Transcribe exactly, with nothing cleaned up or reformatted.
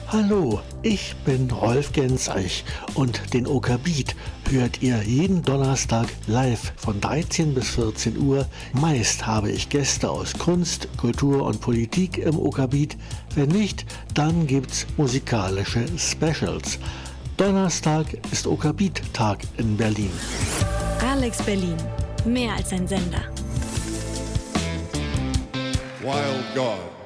Hallo, ich bin Rolf Genzeich und den Oker Beat hört ihr jeden Donnerstag live von dreizehn bis vierzehn Uhr. Meist habe ich Gäste aus Kunst, Kultur und Politik im Oker Beat. Wenn nicht, dann gibt's musikalische Specials. Donnerstag ist Oker Beat Tag in Berlin. Alex Berlin, mehr als ein Sender. Wild God.